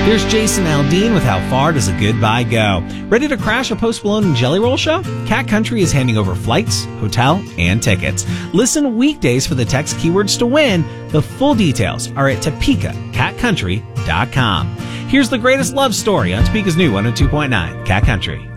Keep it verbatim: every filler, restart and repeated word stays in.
Here's Jason Aldean with How Far Does a Goodbye Go? Ready to crash a Post Malone and Jelly Roll show? Cat Country is handing over flights, hotel, and tickets. Listen weekdays for the text keywords to win. The full details are at Topeka Cat Country dot com. Here's the greatest love story on Topeka's new one oh two point nine Cat Country.